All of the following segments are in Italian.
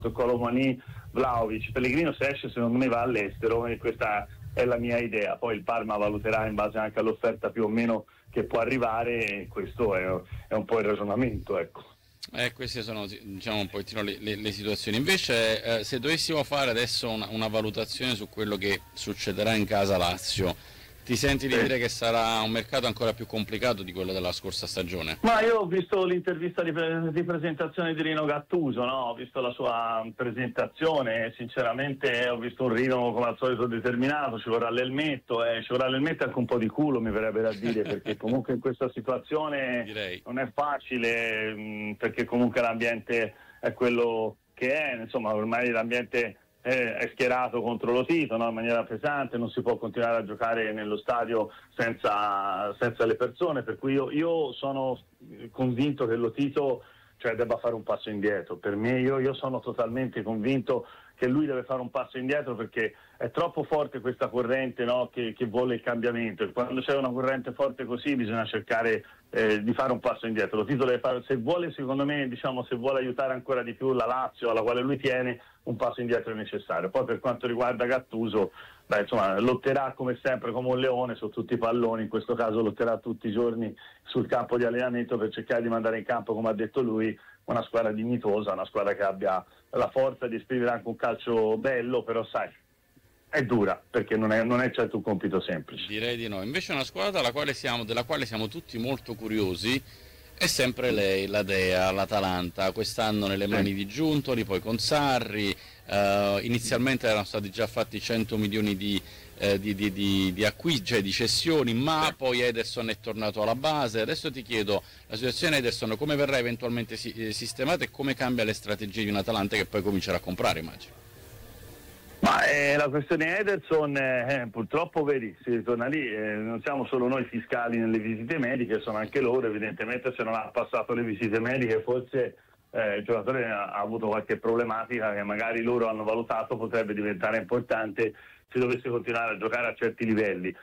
Colomani, Vlahovic. Pellegrino, se esce, secondo me va all'estero, e questa è la mia idea. Poi il Parma valuterà in base anche all'offerta più o meno che può arrivare, e questo è un po' il ragionamento, ecco. Queste sono, diciamo, un pochettino le situazioni. Invece, se dovessimo fare adesso una valutazione su quello che succederà in casa Lazio, ti senti di dire che sarà un mercato ancora più complicato di quello della scorsa stagione? Ma io ho visto l'intervista di presentazione di Rino Gattuso, no? Ho visto la sua presentazione e sinceramente ho visto un Rino come al solito determinato. Ci vorrà l'elmetto e anche un po' di culo, mi verrebbe da dire, perché comunque in questa situazione non è facile, perché comunque l'ambiente è quello che è, insomma ormai l'ambiente è schierato contro lo Tito, no? In maniera pesante, non si può continuare a giocare nello stadio senza le persone, per cui io sono convinto che lo Tito, cioè, debba fare un passo indietro. Per me, io sono totalmente convinto che lui deve fare un passo indietro, perché è troppo forte questa corrente, no? che vuole il cambiamento, e quando c'è una corrente forte così bisogna cercare di fare un passo indietro. Lo Tito deve fare, se vuole, secondo me, diciamo, se vuole aiutare ancora di più la Lazio, alla quale lui tiene, un passo indietro è necessario. Poi per quanto riguarda Gattuso, insomma, lotterà come sempre come un leone su tutti i palloni, in questo caso lotterà tutti i giorni sul campo di allenamento per cercare di mandare in campo, come ha detto lui, una squadra dignitosa, una squadra che abbia la forza di esprimere anche un calcio bello, però sai, è dura, perché non è certo un compito semplice. Direi di no. Invece una squadra della quale siamo tutti molto curiosi è sempre lei, la Dea, l'Atalanta, quest'anno nelle mani di Giuntoli, poi con Sarri, inizialmente erano stati già fatti 100 milioni di acquisti, cioè di cessioni, ma poi Ederson è tornato alla base. Adesso ti chiedo, la situazione Ederson come verrà eventualmente sistemata e come cambia le strategie di un Atalanta che poi comincerà a comprare, immagino? Ma la questione Ederson, purtroppo vedi, si ritorna lì, non siamo solo noi fiscali nelle visite mediche, sono anche loro. Evidentemente se non ha passato le visite mediche forse il giocatore ha avuto qualche problematica che magari loro hanno valutato potrebbe diventare importante se dovesse continuare a giocare a certi livelli.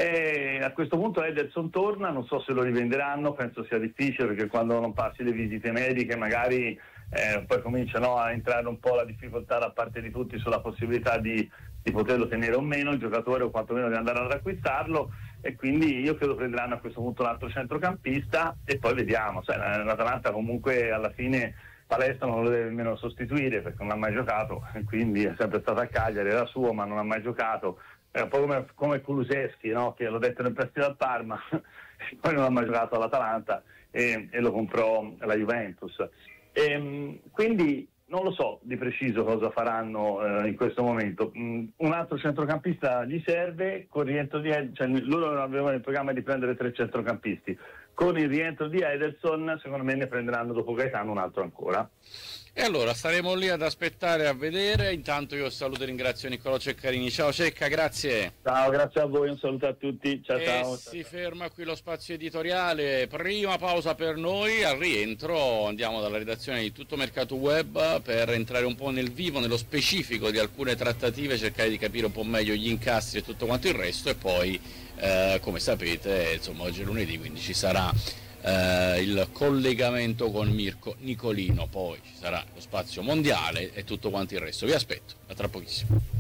E a questo punto Ederson torna, non so se lo rivenderanno, penso sia difficile, perché quando non passi le visite mediche magari poi comincia a entrare un po' la difficoltà da parte di tutti sulla possibilità di poterlo tenere o meno il giocatore, o quantomeno di andare ad acquistarlo, e quindi io credo prenderanno a questo punto un altro centrocampista e poi vediamo. L'Atalanta comunque alla fine Palestra non lo deve nemmeno sostituire perché non ha mai giocato, e quindi è sempre stato a Cagliari, era suo ma non ha mai giocato. È un po' come Kulusevski, no? Che l'ho detto nel prestito al Parma poi non ha mai giocato all'Atalanta e lo comprò la Juventus. Quindi non lo so di preciso cosa faranno in questo momento. Un altro centrocampista gli serve, con il rientro loro avevano il programma di prendere 3 centrocampisti, con il rientro di Ederson secondo me ne prenderanno dopo Gaetano un altro ancora. E allora staremo lì ad aspettare a vedere. Intanto io saluto e ringrazio Niccolò Ceccarini. Ciao Cecca, grazie. Ciao, grazie a voi, un saluto a tutti. Ciao. Si ferma qui lo spazio editoriale. Prima pausa per noi, al rientro andiamo dalla redazione di Tutto Mercato Web per entrare un po' nel vivo, nello specifico di alcune trattative, cercare di capire un po' meglio gli incassi e tutto quanto il resto, e poi come sapete, insomma, oggi è lunedì, quindi ci sarà il collegamento con Mirko Nicolino, poi ci sarà lo spazio mondiale e tutto quanto il resto. Vi aspetto, a tra pochissimo.